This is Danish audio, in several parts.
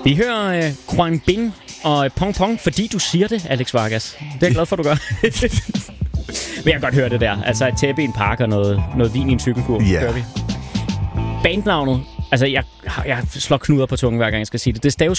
Vi hører Quang Binh og Pong Pong, fordi du siger det, Alex Vargas. Det er jeg glad for, du gør. Men jeg kan godt høre det der. Altså et tæppe i en park og noget vin i en cykelkur. Hører vi. Bandnavnet, altså jeg slår knuder på tungen hver gang jeg skal sige det. Det staves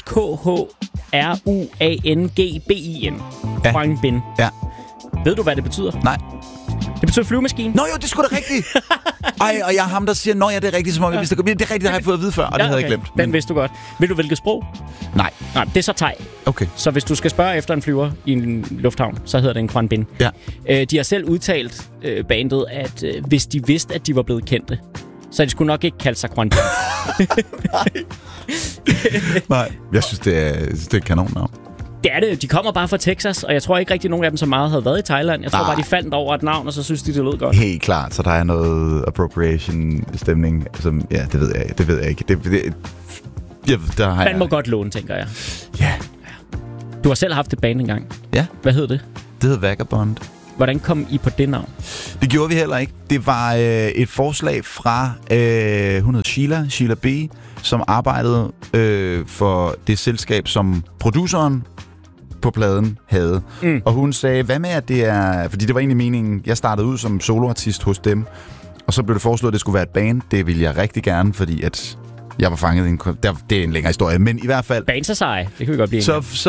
K-H-R-U-A-N-G-B-I-N. Quang Binh. Ja. Ved du, hvad det betyder? Nej. Det betyder flyvemaskine. Nå jo, det er sgu da rigtigt. Ej, og jeg er ham, der siger, nå ja, det er rigtigt, som om jeg vidste det. Det er rigtigt, det har jeg fået at vide før, og det havde jeg glemt. Den vidste du godt. Vil du hvilket sprog? Nej. Nej, det er så thai. Okay. Så hvis du skal spørge efter en flyver i en lufthavn, så hedder det en Quang Binh. Ja. De har selv udtalt, bandet, at hvis de vidste, at de var blevet kendte, så de skulle nok ikke kalde sig Quang Binh. Nej, jeg synes, det er et kanonnavn. Det er det. De kommer bare fra Texas, og jeg tror ikke rigtig, nogen af dem så meget havde været i Thailand. Jeg tror bare, de fandt over et navn, og så synes de, det lød godt. Helt klart, så der er noget appropriation-stemning, som, ja, det ved jeg ikke. Man må godt låne, tænker jeg. Ja. Du har selv haft et band engang. Ja. Hvad hed det? Det hed Vagabond. Hvordan kom I på det navn? Det gjorde vi heller ikke. Det var et forslag fra, hun hed Sheila B., som arbejdede for det selskab, som produceren på pladen havde. Og hun sagde, hvad med at det er... Fordi det var egentlig meningen, jeg startede ud som soloartist hos dem, og så blev det foreslået, at det skulle være et band. Det ville jeg rigtig gerne, fordi at jeg var fanget i en... Det er en længere historie, men i hvert fald... Bands er seje. Det kan vi godt blive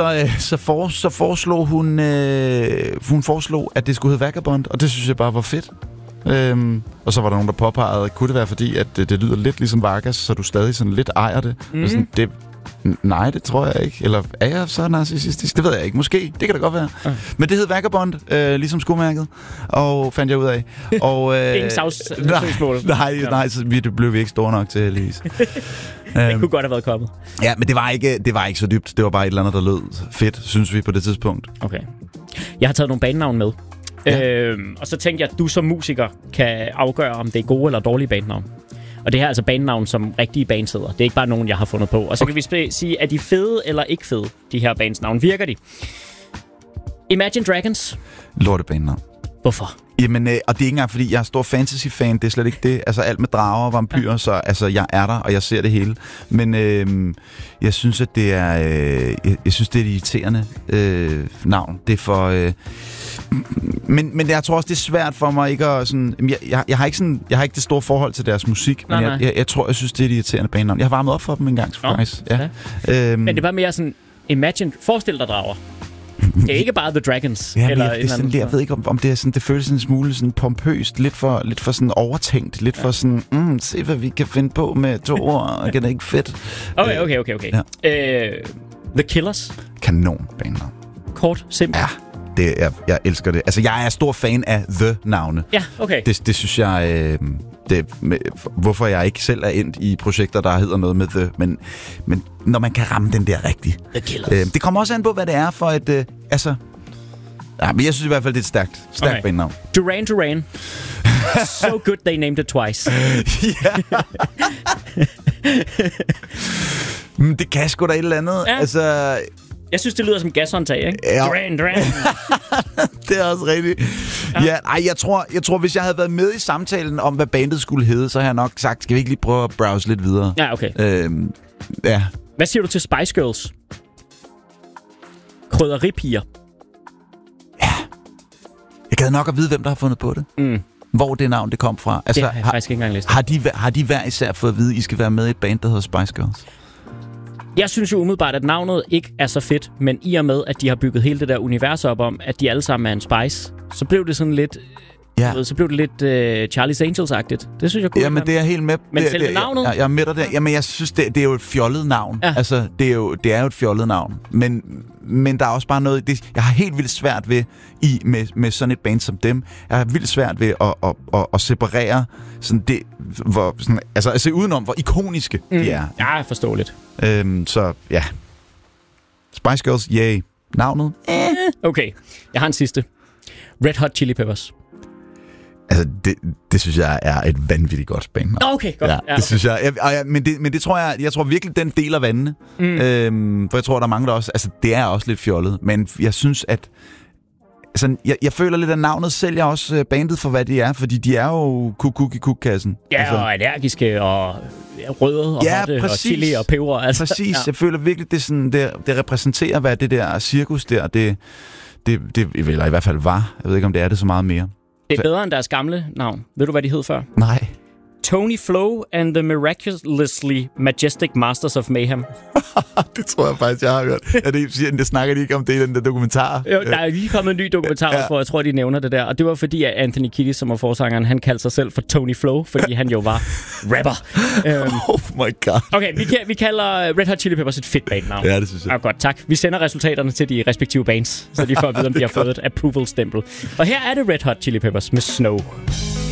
så foreslog hun... hun foreslog, at det skulle hedde Vagabond, og det synes jeg bare var fedt. Og så var der nogen, der påpegede, kunne det være fordi, at det lyder lidt ligesom Vargas, så du stadig sådan lidt ejer det? Og sådan, nej, det tror jeg ikke. Eller er jeg så narcissistisk? Det ved jeg ikke. Måske. Det kan da godt være. Men det hed Vagabond, ligesom skomærket. Og fandt jeg ud af. Og, ingen savsmål. Nej, så det blev vi ikke store nok til, heldigvis. Det kunne godt have været kommet. Ja, men det var ikke så dybt. Det var bare et eller andet, der lød fedt, synes vi på det tidspunkt. Okay. Jeg har taget nogle bandnavn med. Ja. Og så tænkte jeg, at du som musiker kan afgøre, om det er gode eller dårlige bandnavn. Og det her er altså bandnavn, som rigtige bands hedder. Det er ikke bare nogen, jeg har fundet på. Og så kan vi sige, er de fede eller ikke fede, de her bandsnavn? Virker de? Imagine Dragons. Lortebandnavn. Hvorfor? Jamen, og det er ikke engang, fordi jeg er stor fantasy-fan. Det er slet ikke det. Altså, alt med drager og vampyrer, så altså, jeg er der, og jeg ser det hele. Men jeg synes, at det er... jeg synes, det er et irriterende navn. Det er for... Men jeg tror også, det er svært for mig ikke at sådan... Jeg har ikke det store forhold til deres musik, men jeg tror, jeg synes, det er et irriterende bandnavn. Jeg har varmet op for dem en gang, faktisk. Ja. Men det var mere sådan... Imagine... Forestil dig drager. Det er ikke bare The Dragons. Ja, eller jeg ved ikke, om det er sådan, det føles sådan en smule sådan pompøst, lidt for sådan overtænkt, lidt for sådan, se hvad vi kan finde på med 2 ord, og det er ikke fedt. Okay. Ja. The Killers. Kanon baner. Kort, simpelt. Ja, jeg elsker det. Altså, jeg er stor fan af The-navne. Ja, okay. Det synes jeg... hvorfor jeg ikke selv er endt i projekter, der hedder noget med The, men når man kan ramme den der rigtigt. The Killers. Det kommer også an på, hvad det er for et... men jeg synes i hvert fald, det er et stærkt bandnavn. Duran. So good they named it twice. Det kan sgu da et eller andet. Ja. Altså... Jeg synes, det lyder som gashåndtag, ikke? Ja. Duran. Det er også rigtigt. Jeg tror, hvis jeg havde været med i samtalen om, hvad bandet skulle hedde, så havde jeg nok sagt, skal vi ikke lige prøve at browse lidt videre? Ja, okay. Ja. Hvad siger du til Spice Girls? Krydderipiger. Ja. Jeg gad nok at vide, hvem der har fundet på det. Hvor det navn det kom fra. Altså, det har jeg faktisk ikke engang læst. Har de hver især fået at vide, at I skal være med i et band, der hedder Spice Girls? Jeg synes jo umiddelbart, at navnet ikke er så fedt, men i og med, at de har bygget hele det der univers op om, at de alle sammen er en Spice, så blev det sådan lidt... Ja. Så blev det lidt Charlie's Angels-agtigt. Det synes jeg kunne. Jamen, det er helt med. Men selve navnet? Jeg er med dig der. Jamen, jeg synes, det er jo et fjollet navn. Ja. Altså, det er jo et fjollet navn. Men der er også bare noget... jeg har helt vildt svært ved, med sådan et band som dem, jeg har vildt svært ved at separere sådan det... Altså, at se udenom, hvor ikoniske de er. Ja, forståeligt. Så, ja. Spice Girls, yay. Navnet? Okay. Jeg har en sidste. Red Hot Chili Peppers. Altså, det synes jeg er et vanvittigt godt band. Okay, godt. Ja, det synes jeg. Men det tror jeg tror virkelig, den deler vandene. For jeg tror, der er mange, der også... Altså, det er også lidt fjollet. Men jeg synes, at sådan, jeg føler lidt, at navnet sælger også bandet for, hvad de er, fordi de er jo kuk i kukkassen. Ja, altså. Og energiske, og røde, og hotte, og chili, og peber. Altså. Præcis, ja. Jeg føler virkelig, det repræsenterer, hvad det der cirkus der, det eller i hvert fald var. Jeg ved ikke, om det er det så meget mere. Det er bedre end deres gamle navn. Ved du, hvad de hed før? Nej. Tony Flo and the Miraculously Majestic Masters of Mayhem. Det tror jeg faktisk, jeg har hørt. Det snakker de ikke om det i den der dokumentar. Jo, der er lige kommet en ny dokumentar, hvor jeg tror, de nævner det der. Og det var fordi, at Anthony Kiedis, som var forsangeren, han kaldte sig selv for Tony Flo, fordi han jo var rapper. Oh my god. Okay, vi kalder Red Hot Chili Peppers et fedt bandnavn. Ja, det synes jeg. Ja, godt, tak. Vi sender resultaterne til de respektive bands, så de får at vide, om de har fået et approval-stempel. Og her er det Red Hot Chili Peppers med Snow.